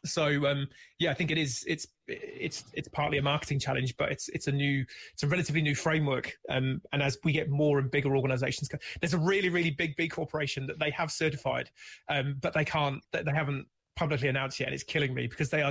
So yeah, I think it is. It's partly a marketing challenge, but it's a relatively new framework. And as we get more and bigger organisations, there's a really really big B corporation that they have certified, but they haven't publicly announced yet, and it's killing me because they are